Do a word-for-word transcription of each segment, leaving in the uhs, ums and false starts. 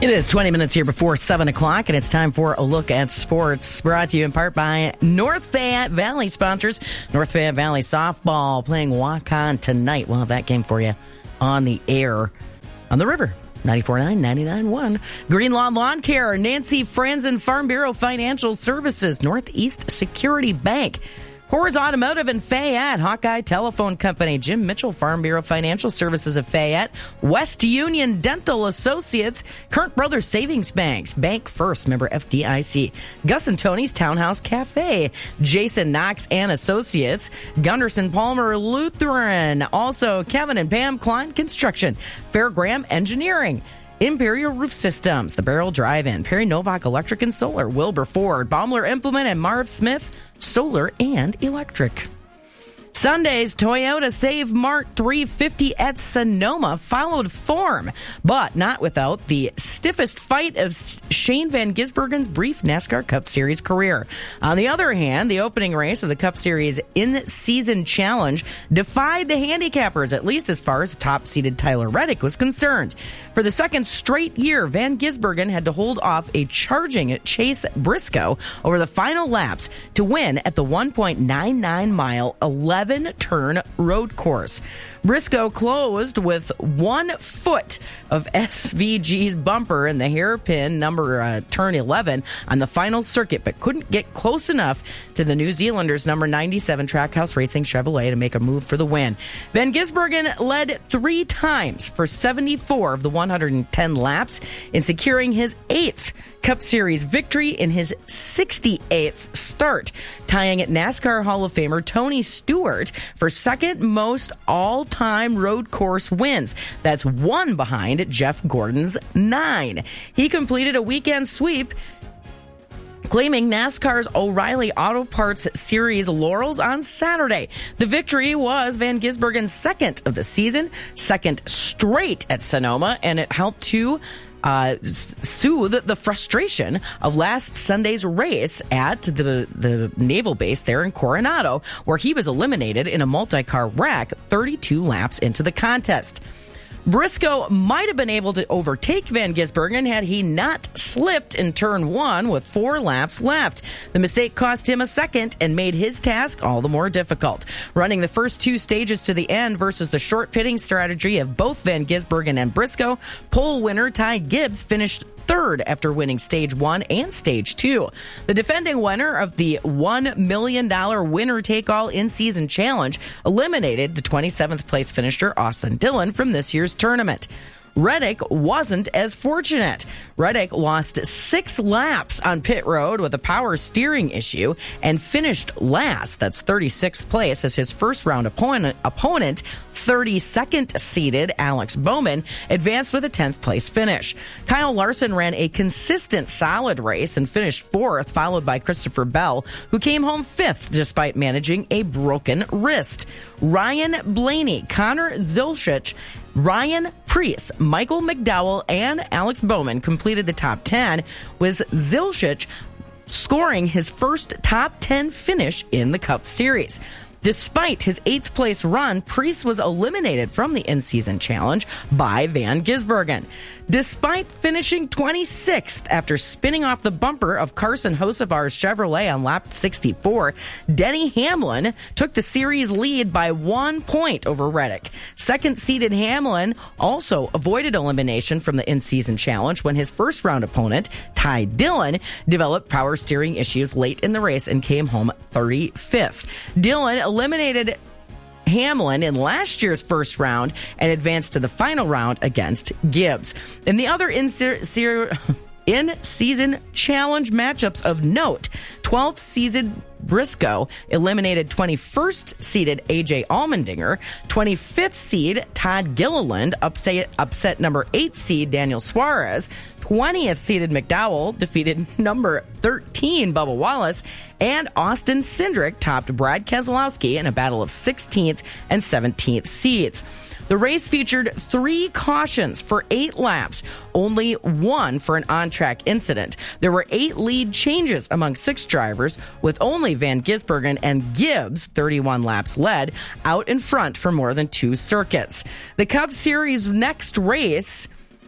It is twenty minutes here before seven o'clock, and it's time for a look at sports, brought to you in part by North Fayette Valley sponsors. North Fayette Valley softball playing Waukon tonight. We'll have that game for you on the air on the river. ninety-four point nine, ninety-nine point one. Green Lawn Lawn Care, Nancy Franzen Farm Bureau Financial Services, Northeast Security Bank, Horace Automotive in Fayette, Hawkeye Telephone Company, Jim Mitchell Farm Bureau Financial Services of Fayette, West Union Dental Associates, Current Brothers Savings Banks, Bank First, member F D I C, Gus and Tony's Townhouse Cafe, Jason Knox and Associates, Gunderson Palmer Lutheran, also Kevin and Pam Klein Construction, Fairgram Engineering, Imperial Roof Systems, The Barrel Drive-In, Perry Novak Electric and Solar, Wilbur Ford, Baumler Implement, and Marv Smith Solar and Electric. Sunday's Toyota Save Mart three fifty at Sonoma followed form, but not without the stiffest fight of Shane Van Gisbergen's brief NASCAR Cup Series career. On the other hand, the opening race of the Cup Series in-season challenge defied the handicappers, at least as far as top-seeded Tyler Reddick was concerned. For the second straight year, Van Gisbergen had to hold off a charging Chase Briscoe over the final laps to win at the one point nine nine mile, eleven-turn road course. Briscoe closed with one foot of S V G's bumper in the hairpin number uh, turn eleven on the final circuit, but couldn't get close enough to the New Zealanders' number ninety-seven Trackhouse Racing Chevrolet to make a move for the win. Van Gisbergen led three times for seventy-four of the one hundred ten laps in securing his eighth Cup Series victory in his sixty-eighth start, tying at NASCAR Hall of Famer Tony Stewart for second most all-time road course wins. That's one behind Jeff Gordon's nine. He completed a weekend sweep, claiming NASCAR's O'Reilly Auto Parts Series laurels on Saturday. The victory was Van Gisbergen's second of the season, second straight at Sonoma, and it helped to Uh, soothe the frustration of last Sunday's race at the, the naval base there in Coronado, where he was eliminated in a multi-car wreck thirty-two laps into the contest. Briscoe might have been able to overtake Van Gisbergen had he not slipped in turn one with four laps left. The mistake cost him a second and made his task all the more difficult. Running the first two stages to the end versus the short pitting strategy of both Van Gisbergen and Briscoe, pole winner Ty Gibbs finished third after winning stage one and stage two. The defending winner of the one million dollars winner-take-all in-season challenge eliminated the twenty-seventh place finisher Austin Dillon from this year's tournament. Reddick wasn't as fortunate. Reddick lost six laps on pit road with a power steering issue and finished last. That's thirty-sixth place as his first round opponent, opponent thirty-second seeded Alex Bowman, advanced with a tenth place finish. Kyle Larson ran a consistent solid race and finished fourth, followed by Christopher Bell, who came home fifth despite managing a broken wrist. Ryan Blaney, Connor Zilchich, Ryan Preece, Michael McDowell, and Alex Bowman completed the top ten, with Zilchich scoring his first top ten finish in the Cup Series. Despite his eighth place run, Preece was eliminated from the in-season challenge by Van Gisbergen. Despite finishing twenty-sixth after spinning off the bumper of Carson Hocevar's Chevrolet on lap sixty-four, Denny Hamlin took the series lead by one point over Reddick. Second-seeded Hamlin also avoided elimination from the in-season challenge when his first-round opponent, Ty Dillon, developed power steering issues late in the race and came home thirty-fifth. Dillon eliminated Hamlin in last year's first round and advanced to the final round against Gibbs. In the other in-season challenge matchups of note, twelfth seeded Briscoe eliminated twenty-first seeded A J Allmendinger. twenty-fifth seed Todd Gilliland upset, upset number eight seed Daniel Suarez. twentieth seeded McDowell defeated number thirteen Bubba Wallace. And Austin Cindric topped Brad Keselowski in a battle of sixteenth and seventeenth seeds. The race featured three cautions for eight laps, only one for an on-track incident. There were eight lead changes among six drivers, with only Van Gisbergen and Gibbs, thirty-one laps led, out in front for more than two circuits. The Cup Series next race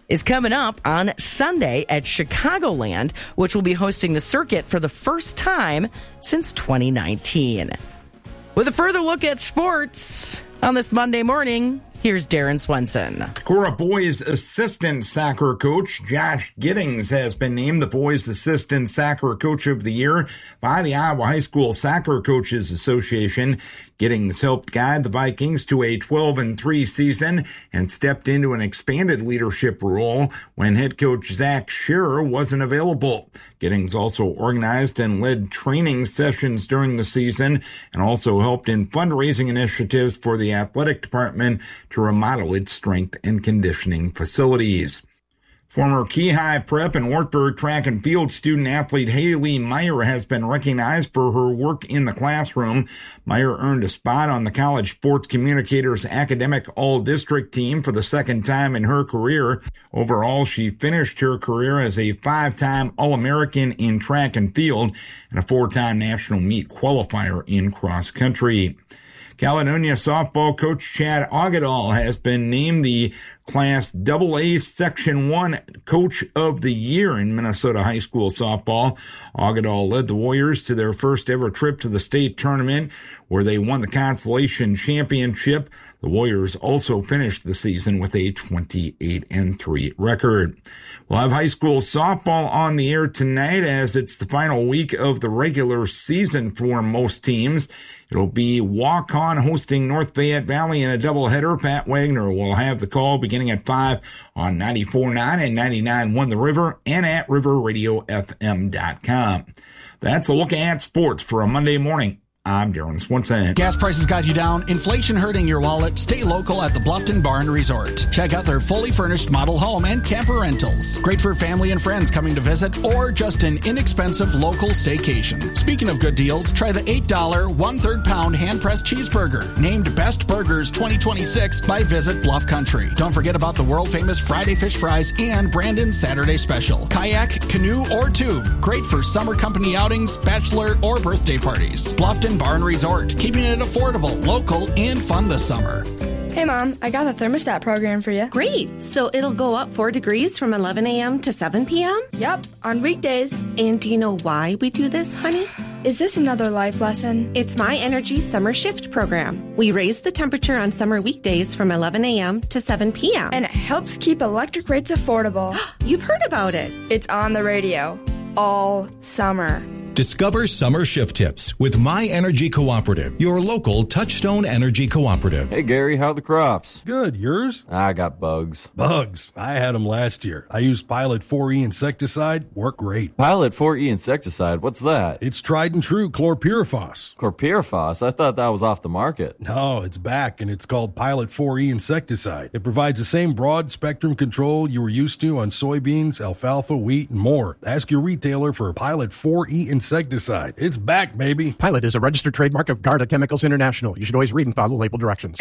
is coming up on Sunday at Chicagoland, which will be hosting the circuit for the first time since twenty nineteen. With a further look at sports on this Monday morning, here's Darren Swenson. Decorah boys assistant soccer coach Josh Giddings has been named the boys assistant soccer coach of the year by the Iowa High School Soccer Coaches Association. Giddings helped guide the Vikings to a twelve and three season and stepped into an expanded leadership role when head coach Zach Scherer wasn't available. Giddings also organized and led training sessions during the season and also helped in fundraising initiatives for the athletic department to remodel its strength and conditioning facilities. Former Keyhigh Prep and Wartburg track and field student athlete Haley Meyer has been recognized for her work in the classroom. Meyer earned a spot on the College Sports Communicators Academic All-District team for the second time in her career. Overall, she finished her career as a five-time All-American in track and field and a four-time national meet qualifier in cross country. Caledonia softball coach Chad Augadall has been named the Class double A Section one Coach of the Year in Minnesota high school softball. Augadall led the Warriors to their first ever trip to the state tournament, where they won the consolation championship. The Warriors also finished the season with a twenty-eight and three record. We'll have high school softball on the air tonight as it's the final week of the regular season for most teams. It'll be Waukon hosting North Fayette Valley in a doubleheader. Pat Wagner will have the call beginning at five on ninety-four point nine and ninety-nine point one The River and at river radio f m dot com. That's a look at sports for a Monday morning. I'm Darren Swenson. Gas prices got you down, inflation hurting your wallet. Stay local at the Bluffton Bar and Resort. Check out their fully furnished model home and camper rentals. Great for family and friends coming to visit or just an inexpensive local staycation. Speaking of good deals, try the eight dollars one-third pound hand-pressed cheeseburger, named Best Burgers twenty twenty-six by Visit Bluff Country. Don't forget about the world-famous Friday Fish Fries and Brandon's Saturday Special. Kayak, canoe, or tube. Great for summer company outings, bachelor, or birthday parties. Bluffton Bar and Resort, keeping it affordable, local, and fun this summer. Hey, Mom, I got the thermostat program for you. Great. So it'll go up four degrees from eleven a.m. to seven p.m.? Yep, on weekdays. And do you know why we do this, honey? Is this another life lesson? It's My Energy Summer Shift program. We raise the temperature on summer weekdays from eleven a.m. to seven p.m. And it helps keep electric rates affordable. You've heard about it. It's on the radio all summer. Discover summer shift tips with My Energy Cooperative, your local Touchstone Energy Cooperative. Hey, Gary, how are the crops? Good. Yours? I got bugs. Bugs? I had them last year. I used Pilot four E insecticide. Worked great. Pilot four E insecticide? What's that? It's tried and true chlorpyrifos. Chlorpyrifos? I thought that was off the market. No, it's back, and it's called Pilot four E insecticide. It provides the same broad-spectrum control you were used to on soybeans, alfalfa, wheat, and more. Ask your retailer for Pilot four E insecticide. Insecticide. It's back, baby. Pilot is a registered trademark of Garda Chemicals International. You should always read and follow label directions.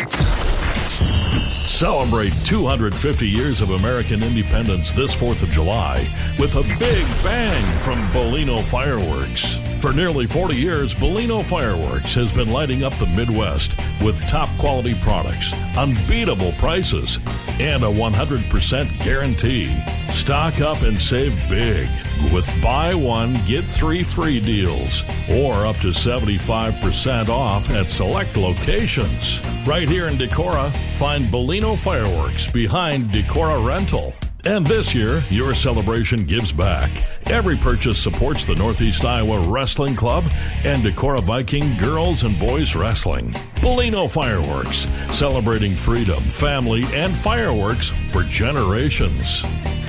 Celebrate two hundred fifty years of American independence this fourth of July with a big bang from Bolino Fireworks. For nearly forty years, Bolino Fireworks has been lighting up the Midwest with top quality products, unbeatable prices, and a one hundred percent guarantee. Stock up and save big with buy one, get three free deals or up to seventy-five percent off at select locations. Right here in Decorah, find Bolino Fireworks behind Decorah Rental. And this year, your celebration gives back. Every purchase supports the Northeast Iowa Wrestling Club and Decorah Viking Girls and Boys Wrestling. Bolino Fireworks, celebrating freedom, family, and fireworks for generations.